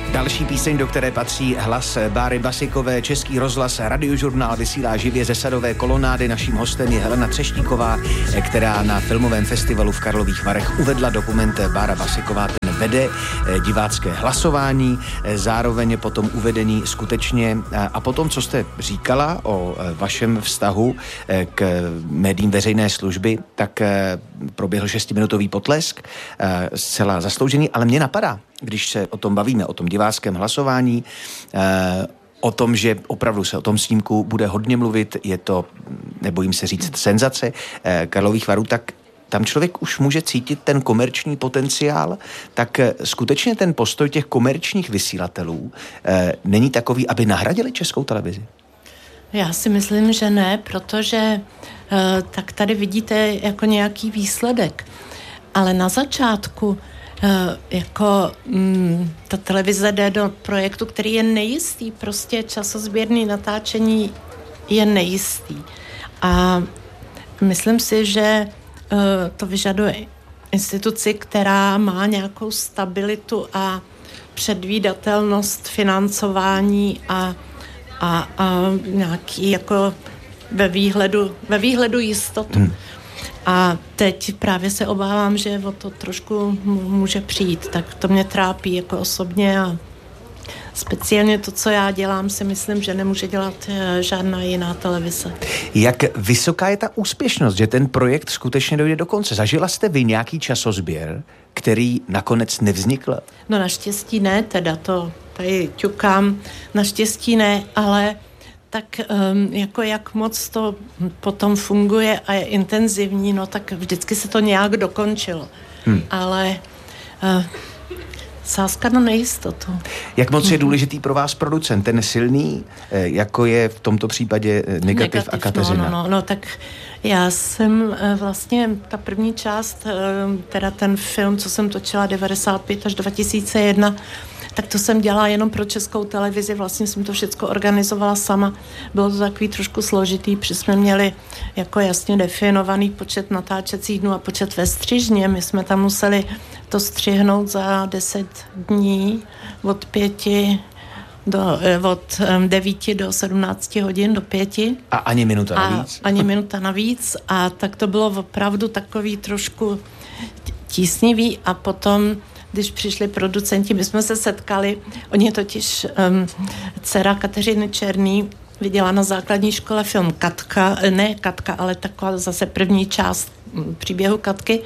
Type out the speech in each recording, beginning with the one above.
Další píseň, do které patří hlas Báry Basikové, Český rozhlas, Radiožurnál vysílá živě ze Sadové kolonády. Naším hostem je Helena Třeštíková, která na filmovém festivalu v Karlových Varech uvedla dokument Bára Basiková. Ten vede divácké hlasování, zároveň potom uvedení skutečně. A potom, co jste říkala o vašem vztahu k médiím veřejné služby, tak proběhl 6minutový potlesk, zcela zasloužený, ale mě napadá, když se o tom bavíme, o tom diváckém hlasování, o tom, že opravdu se o tom snímku bude hodně mluvit, je to, nebojím se říct, senzace Karlových Varů, tak tam člověk už může cítit ten komerční potenciál, tak skutečně ten postoj těch komerčních vysílatelů není takový, aby nahradili Českou televizi? Já si myslím, že ne, protože tak tady vidíte jako nějaký výsledek. Ale na začátku ta televize jde do projektu, který je nejistý, prostě časozběrný natáčení je nejistý. A myslím si, že to vyžaduje instituci, která má nějakou stabilitu a předvídatelnost financování a nějaký jako ve výhledu jistotu. A teď právě se obávám, že o to trošku může přijít, tak to mě trápí jako osobně a speciálně to, co já dělám, si myslím, že nemůže dělat žádná jiná televize. Jak vysoká je ta úspěšnost, že ten projekt skutečně dojde do konce? Zažila jste vy nějaký časozběr, který nakonec nevznikl? No naštěstí ne, teda to tady ťukám, naštěstí ne, ale tak jako jak moc to potom funguje a je intenzivní, no tak vždycky se to nějak dokončilo. Ale sázka na nejistotu. Jak moc je důležitý pro vás producent, ten silný, jako je v tomto případě Negativ a Kateřina? No, tak já jsem vlastně ta první část, teda ten film, co jsem točila 95 až 2001, tak to jsem dělala jenom pro Českou televizi, vlastně jsem to všechno organizovala sama. Bylo to takový trošku složitý, protože jsme měli jako jasně definovaný počet natáčecích dnů a počet ve střižně. My jsme tam museli to střihnout za 10 dní od 9 do 17 hodin, do 5. A ani minuta navíc? Ani minuta navíc. A tak to bylo opravdu takový trošku tísnivý a potom když přišli producenti, my jsme se setkali, oni totiž dcera Kateřiny Černý viděla na základní škole film ne Katka, ale taková zase první část příběhu Katky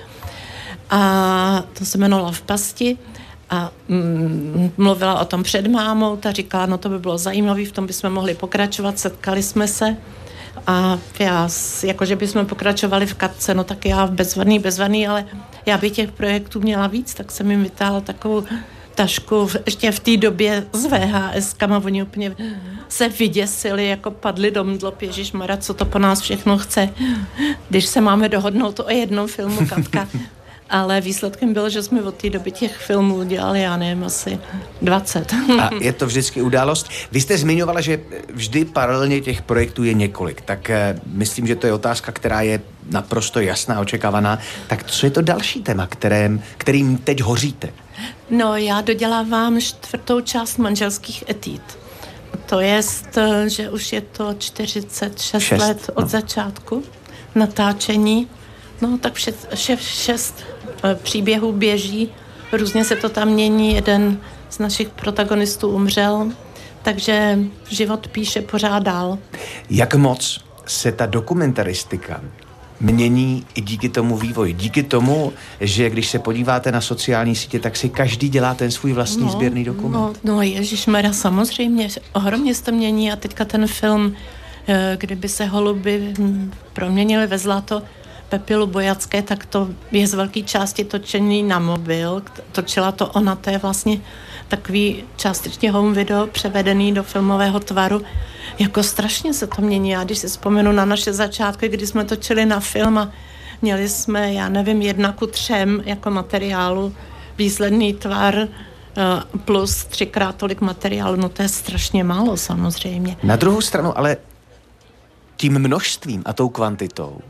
a to se jmenovalo V pasti a mluvila o tom před mámou, ta říkala, no to by bylo zajímavé, v tom bychom mohli pokračovat, setkali jsme se a já, jakože bychom pokračovali v Katce, no tak já bezvadný, ale já bych těch projektů měla víc, tak jsem jim vytáhla takovou tašku, ještě v té době s VHS-kama, oni úplně se vyděsili, jako padli do mdlop, ježišmarja, co to po nás všechno chce, když se máme dohodnout o jednom filmu Katka. Ale výsledkem bylo, že jsme od té doby těch filmů dělali, já nevím, asi 20. A je to vždycky událost. Vy jste zmiňovala, že vždy paralelně těch projektů je několik, tak myslím, že to je otázka, která je naprosto jasná, očekávaná. Tak co je to další téma, kterým teď hoříte? No, já dodělávám 4. část Manželských etýd. To jest, že už je to 46 let od začátku natáčení. No, tak 6 příběhů běží, různě se to tam mění, jeden z našich protagonistů umřel, takže život píše pořád dál. Jak moc se ta dokumentaristika mění i díky tomu vývoji? Díky tomu, že když se podíváte na sociální sítě, tak si každý dělá ten svůj vlastní sběrný dokument. No ježišmarja, samozřejmě, ohromně se to mění a teďka ten film, kdyby se holuby proměnily ve zlato, Pepy Lubojacké, tak to je z velké části točený na mobil. Točila to ona, to je vlastně takový částečně home video převedený do filmového tvaru. Jako strašně se to mění. Já když si vzpomenu na naše začátky, kdy jsme točili na film a měli jsme, já nevím, 1:3 jako materiálu, výsledný tvar plus 3x tolik materiálu, no to je strašně málo samozřejmě. Na druhou stranu ale tím množstvím a tou kvantitou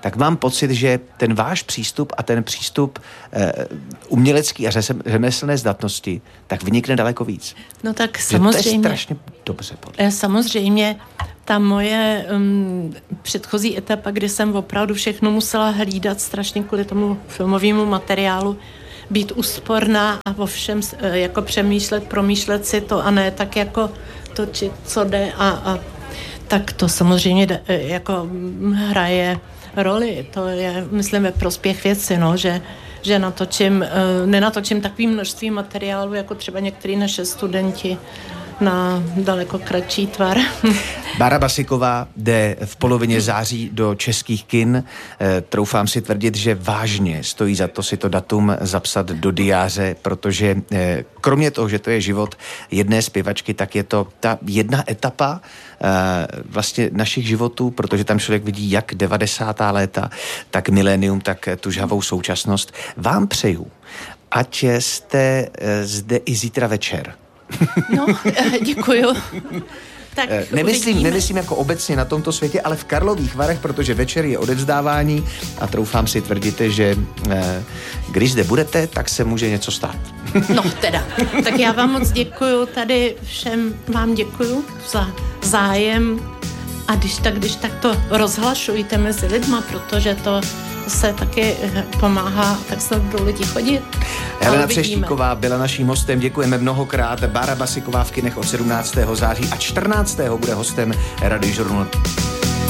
tak mám pocit, že ten váš přístup a ten přístup umělecký a řemeslné zdatnosti tak vynikne daleko víc. No tak samozřejmě. To je strašně dobře. Samozřejmě ta moje předchozí etapa, kdy jsem opravdu všechno musela hlídat strašně kvůli tomu filmovému materiálu, být úsporná a o všem jako promýšlet si to a ne tak jako točit, co jde a tak to samozřejmě jako hraje roli. To je, myslím, ve prospěch věci, no, že nenatočím takový množství materiálu, jako třeba některý naše studenti na daleko kratší tvar. Bára Basiková jde v polovině září do českých kin. Troufám si tvrdit, že vážně stojí za to si to datum zapsat do diáře, protože kromě toho, že to je život jedné zpěvačky, tak je to ta jedna etapa vlastně našich životů, protože tam člověk vidí jak 90. léta, tak milénium, tak tu žhavou současnost. Vám přeju, ať jste zde i zítra večer. No, děkuju. Tak nemyslím jako obecně na tomto světě, ale v Karlových Varech, protože večer je odevzdávání a troufám si tvrdit, že když zde budete, tak se může něco stát. No teda, tak já vám moc děkuju, tady všem vám děkuju za zájem a když tak to rozhlašujte mezi lidma, protože to se taky pomáhá, tak snad budou lidi chodit. Helena Třeštíková byla naším hostem, děkujeme mnohokrát. Bára Basiková v kinech od 17. září a 14. bude hostem Radiožurnálu.